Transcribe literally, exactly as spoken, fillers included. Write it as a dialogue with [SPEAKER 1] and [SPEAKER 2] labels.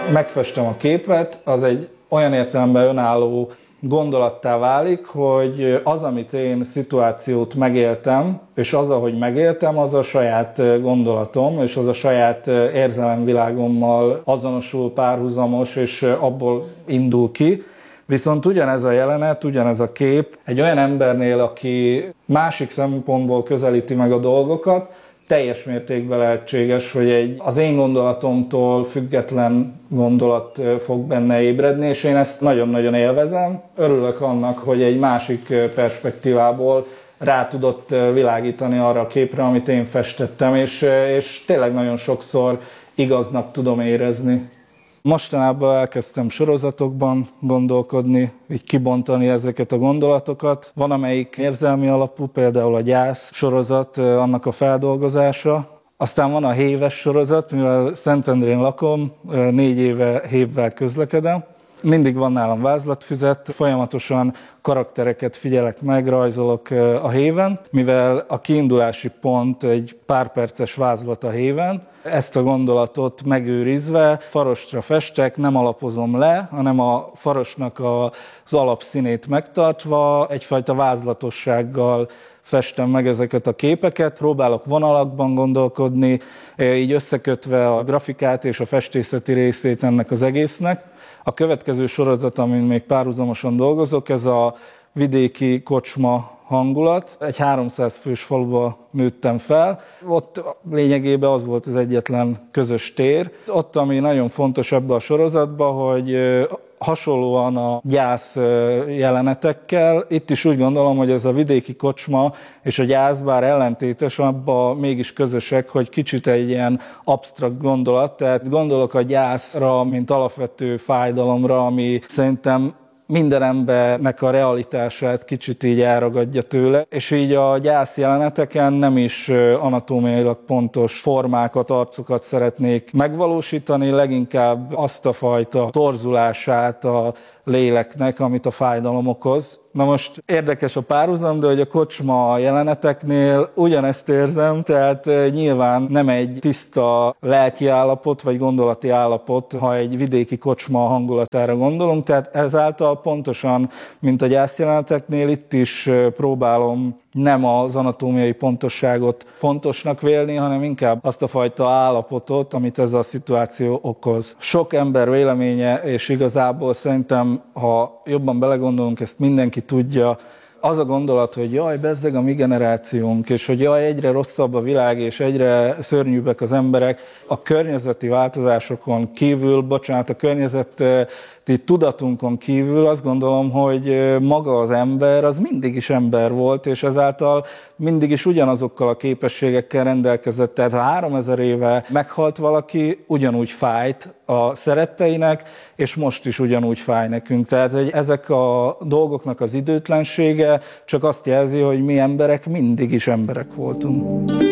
[SPEAKER 1] megfestem a képet, az egy olyan értelemben önálló gondolattá válik, hogy az, amit én szituációt megéltem, és az, ahogy megéltem, az a saját gondolatom, és az a saját érzelemvilágommal azonosul, párhuzamos, és abból indul ki. Viszont ugyanez a jelenet, ugyanez a kép egy olyan embernél, aki másik szempontból közelíti meg a dolgokat, teljes mértékben lehetséges, hogy egy az én gondolatomtól független gondolat fog benne ébredni, és én ezt nagyon-nagyon élvezem. Örülök annak, hogy egy másik perspektívából rá tudott világítani arra a képre, amit én festettem, és, és tényleg nagyon sokszor igaznak tudom érezni. Mostanában elkezdtem sorozatokban gondolkodni, így kibontani ezeket a gondolatokat. Van, amelyik érzelmi alapú, például a gyász sorozat, annak a feldolgozása. Aztán van a héves sorozat, mivel Szentendrén lakom, négy éve hévvel közlekedem. Mindig van nálam vázlatfüzet, folyamatosan karaktereket figyelek meg, rajzolok a héven, mivel a kiindulási pont egy pár perces vázlat a héven. Ezt a gondolatot megőrizve farostra festek, nem alapozom le, hanem a farosnak az alapszínét megtartva egyfajta vázlatossággal festem meg ezeket a képeket, próbálok vonalakban gondolkodni, így összekötve a grafikát és a festészeti részét ennek az egésznek. A következő sorozat, amin még párhuzamosan dolgozok, ez a vidéki kocsma hangulat. Egy háromszáz fős faluba nőttem fel. Ott lényegében az volt az egyetlen közös tér. Ott, ami nagyon fontos ebben a sorozatban, hogy hasonlóan a gyász jelenetekkel, itt is úgy gondolom, hogy ez a vidéki kocsma és a gyász, bár ellentétes, abban mégis közösek, hogy kicsit egy ilyen absztrakt gondolat, tehát gondolok a gyászra, mint alapvető fájdalomra, ami szerintem minden embernek a realitását kicsit így elragadja tőle, és így a gyász jeleneteken nem is anatómiailag pontos formákat, arcokat szeretnék megvalósítani, leginkább azt a fajta torzulását a léleknek, amit a fájdalom okoz. Na most érdekes a párhuzam, de hogy a kocsma jeleneteknél ugyanezt érzem, tehát nyilván nem egy tiszta lelki állapot vagy gondolati állapot, ha egy vidéki kocsma hangulatára gondolunk, tehát ezáltal pontosan, mint a gyászjeleneteknél, itt is próbálom nem az anatómiai pontosságot fontosnak vélni, hanem inkább azt a fajta állapotot, amit ez a szituáció okoz. Sok ember véleménye, és igazából szerintem, ha jobban belegondolunk, ezt mindenki tudja, az a gondolat, hogy jaj, bezzeg a mi generációnk, és hogy jaj, egyre rosszabb a világ, és egyre szörnyűbbek az emberek. A környezeti változásokon kívül, bocsánat, a környezeti tudatunkon kívül azt gondolom, hogy maga az ember az mindig is ember volt, és ezáltal mindig is ugyanazokkal a képességekkel rendelkezett. Tehát ha háromezer éve meghalt valaki, ugyanúgy fájt a szeretteinek, és most is ugyanúgy fáj nekünk. Tehát hogy ezek a dolgoknak az időtlensége csak azt jelzi, hogy mi emberek mindig is emberek voltunk.